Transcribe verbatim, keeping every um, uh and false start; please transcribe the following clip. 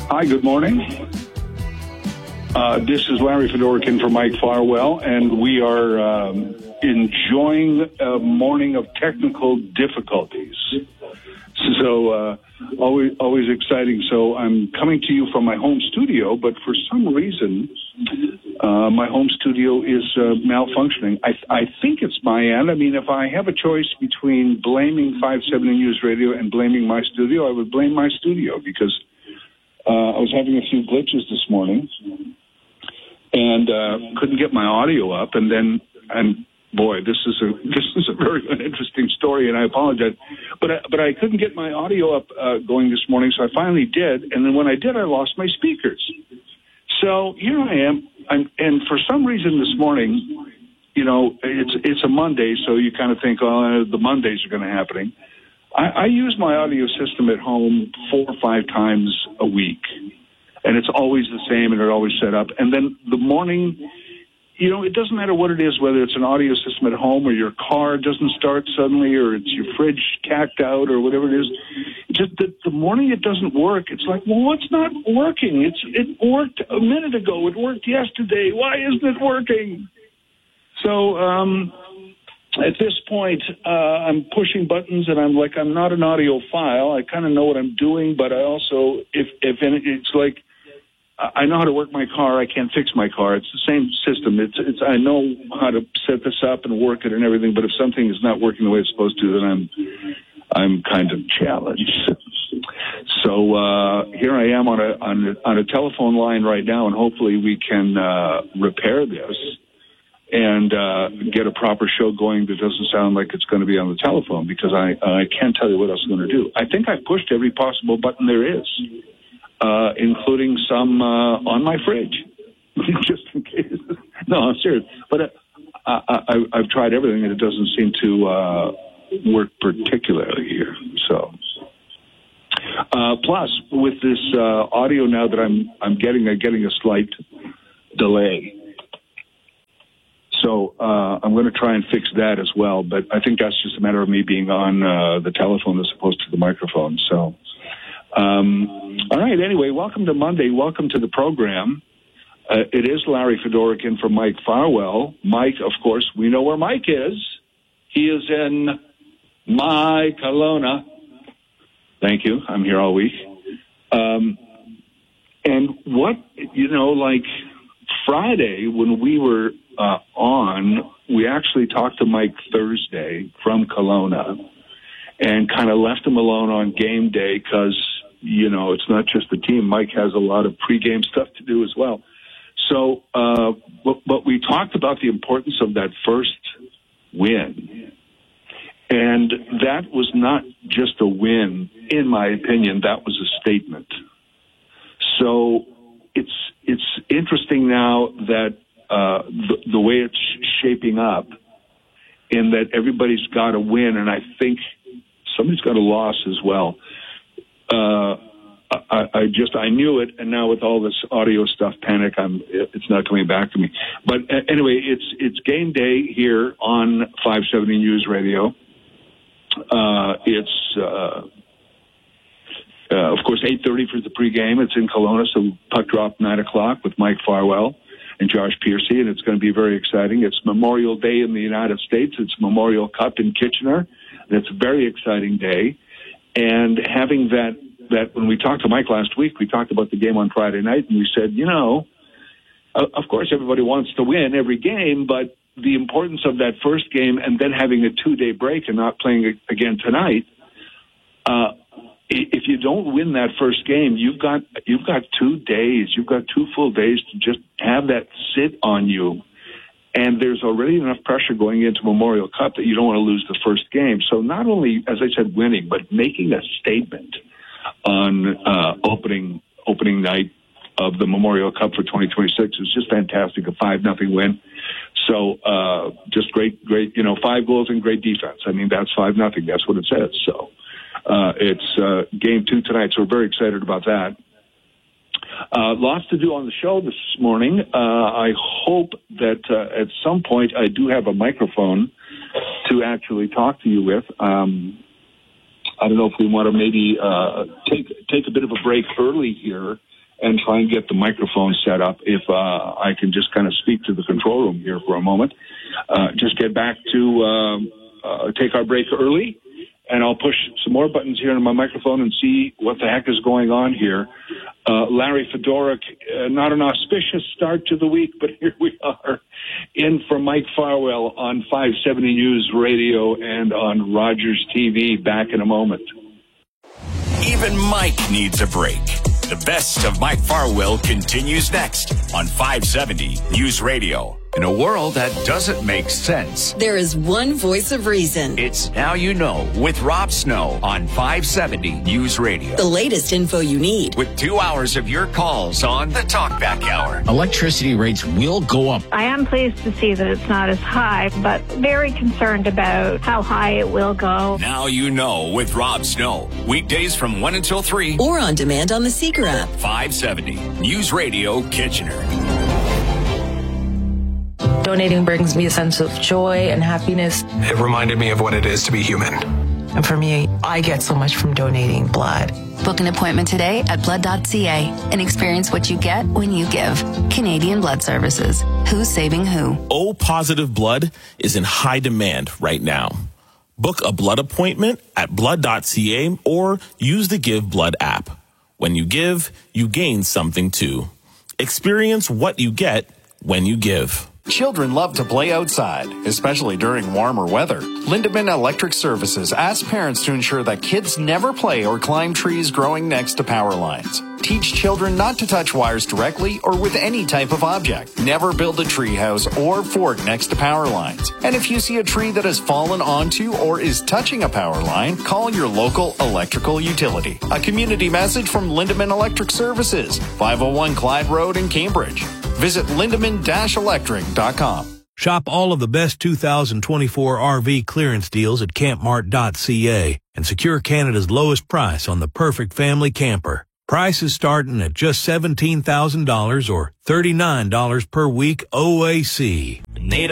Hi, good morning. Uh, this is Larry Fedorkin for Mike Farwell, and we are um, enjoying a morning of technical difficulties. So, uh, always, always exciting. So I'm coming to you from my home studio, but for some reason, uh, my home studio is uh, malfunctioning. I, I think it's my end. I mean, if I have a choice between blaming five seventy News Radio and blaming my studio, I would blame my studio because uh, I was having a few glitches this morning and uh, couldn't get my audio up, and then and. Boy, this is a this is a very uninteresting story, and I apologize, but I, but I couldn't get my audio up uh, going this morning, so I finally did, and then when I did, I lost my speakers. So here I am, I'm, and for some reason this morning, you know, it's it's a Monday, so you kind of think, oh, the Mondays are going to happen. I, I use my audio system at home four or five times a week, and it's always the same, and it's always set up, and then the morning. You know, it doesn't matter what it is, whether it's an audio system at home or your car doesn't start suddenly or it's your fridge cacked out or whatever it is. Just the, the morning it doesn't work, it's like, well, what's not working? It's It worked a minute ago. It worked yesterday. Why isn't it working? So um, at this point, uh, I'm pushing buttons and I'm like, I'm not an audiophile. I kind of know what I'm doing, but I also, if, if it's like, I know how to work my car. I can't fix my car. It's the same system. It's, it's. I know how to set this up and work it and everything. But if something is not working the way it's supposed to, then I'm, I'm kind of challenged. So uh, here I am on a on a, on a telephone line right now, and hopefully we can uh, repair this and uh, get a proper show going that doesn't sound like it's going to be on the telephone. Because I I can't tell you what else I'm going to do. I think I pushed every possible button there is. Uh, including some uh, on my fridge, just in case. No, I'm serious. But uh, I, I, I've tried everything, and it doesn't seem to uh, work particularly here. So, uh, plus with this uh, audio now that I'm I'm getting, I'm getting a slight delay. So uh, I'm going to try and fix that as well. But I think that's just a matter of me being on uh, the telephone as opposed to the microphone. So. Um, all right, anyway, welcome to Monday. Welcome to the program. Uh, it is Larry Fedorkin from Mike Farwell. Mike, of course, we know where Mike is. He is in my Kelowna. Thank you. I'm here all week. Um, and what, you know, like Friday when we were uh, on, we actually talked to Mike Thursday from Kelowna and kind of left him alone on game day because, you know, it's not just the team. Mike has a lot of pregame stuff to do as well. So, uh, but, but we talked about the importance of that first win. And that was not just a win, in my opinion, that was a statement. So it's it's interesting now that uh, the, the way it's shaping up in that everybody's got a win, and I think somebody's got a loss as well. Uh, I, I just, I knew it, and now with all this audio stuff, panic, I'm, it's not coming back to me. But uh, anyway, it's it's game day here on five seventy News Radio. Uh, it's, uh, uh, of course, eight thirty for the pregame. It's in Kelowna, so puck drop nine o'clock with Mike Farwell and Josh Piercy, and it's going to be very exciting. It's Memorial Day in the United States. It's Memorial Cup in Kitchener. And it's a very exciting day. And having that, that when we talked to Mike last week, we talked about the game on Friday night, and we said, you know, uh, of course everybody wants to win every game, but the importance of that first game and then having a two-day break and not playing again tonight, uh, if you don't win that first game, you've got you've got two days, you've got two full days to just have that sit on you. And there's already enough pressure going into Memorial Cup that you don't want to lose the first game. So not only, as I said, winning, but making a statement on uh, opening opening night of the Memorial Cup for twenty twenty-six is just fantastic, a five nothing win. So uh, just great, great, you know, five goals and great defense. I mean, that's five nothing. That's what it says. So uh, it's uh, game two tonight, so we're very excited about that. Uh, lots to do on the show this morning. Uh, I hope that uh, at some point I do have a microphone to actually talk to you with. Um, I don't know if we want to maybe uh, take take a bit of a break early here and try and get the microphone set up. If uh, I can just kind of speak to the control room here for a moment, uh, just get back to um, uh, take our break early, and I'll push some more buttons here on my microphone and see what the heck is going on here. Uh, Larry Fedoruk, uh, not an auspicious start to the week, but here we are in for Mike Farwell on five seventy News Radio and on Rogers T V. Back in a moment. Even Mike needs a break. The best of Mike Farwell continues next on five seventy News Radio. In a world that doesn't make sense, there is one voice of reason. It's Now You Know with Rob Snow on five seventy News Radio. The latest info you need. With two hours of your calls on the Talkback Hour. Electricity rates will go up. I am pleased to see that it's not as high, but very concerned about how high it will go. Now You Know with Rob Snow. Weekdays from one until three. Or on demand on the Seeker app. five seventy News Radio Kitchener. Donating brings me a sense of joy and happiness. It reminded me of what it is to be human. And for me, I get so much from donating blood. Book an appointment today at blood dot c a and experience what you get when you give. Canadian Blood Services. Who's saving who? O positive blood is in high demand right now. Book a blood appointment at blood dot c a or use the Give Blood app. When you give, you gain something too. Experience what you get when you give. Children love to play outside, especially during warmer weather. Lindemann Electric Services asks parents to ensure that kids never play or climb trees growing next to power lines. Teach children not to touch wires directly or with any type of object. Never build a tree house or fort next to power lines. And if you see a tree that has fallen onto or is touching a power line, call your local electrical utility. A community message from Lindemann Electric Services, five oh one Clyde Road in Cambridge. Visit lindemann dash electric dot com. Shop all of the best two thousand twenty-four R V clearance deals at camp mart dot c a and secure Canada's lowest price on the perfect family camper. Prices starting at just seventeen thousand dollars or thirty-nine dollars per week O A C.